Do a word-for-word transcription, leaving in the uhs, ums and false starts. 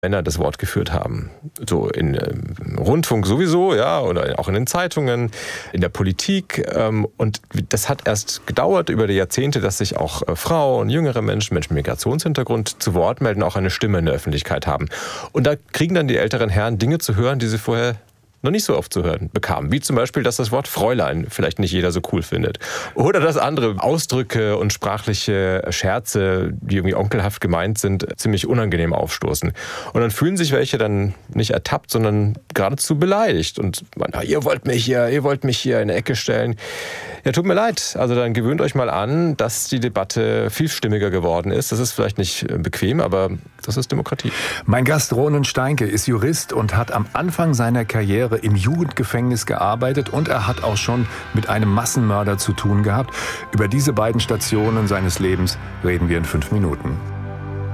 Männer das Wort geführt haben. So in, im Rundfunk sowieso, ja, oder auch in den Zeitungen, in der Politik. Ähm, und das hat erst gedauert über die Jahrzehnte, dass sich auch äh, Frauen, jüngere Menschen, Menschen mit Migrationshintergrund zu Wort melden, auch eine Stimme in der Öffentlichkeit haben. Und da kriegen dann die älteren Herren Dinge zu hören, die sie vorher noch nicht so oft zu hören bekamen. Wie zum Beispiel, dass das Wort Fräulein vielleicht nicht jeder so cool findet. Oder dass andere Ausdrücke und sprachliche Scherze, die irgendwie onkelhaft gemeint sind, ziemlich unangenehm aufstoßen. Und dann fühlen sich welche dann nicht ertappt, sondern geradezu beleidigt. Und man, ihr wollt mich hier, ihr wollt mich hier in eine Ecke stellen. Ja, tut mir leid. Also dann gewöhnt euch mal an, dass die Debatte vielstimmiger geworden ist. Das ist vielleicht nicht bequem, aber das ist Demokratie. Mein Gast Ronen Steinke ist Jurist und hat am Anfang seiner Karriere im Jugendgefängnis gearbeitet und er hat auch schon mit einem Massenmörder zu tun gehabt. Über diese beiden Stationen seines Lebens reden wir in fünf Minuten.